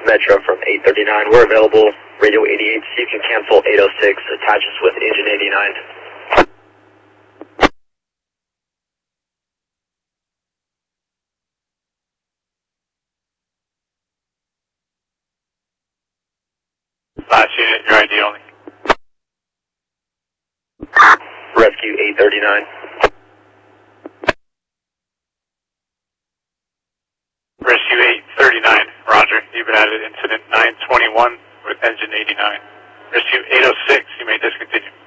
Metro from 839. We're available. Radio 88, so you can cancel 806. Attaches with engine 89. Last unit, your ID only. Rescue 839. Rescue 839, roger. You've been added incident 921 with engine 89. Rescue 806, you may discontinue.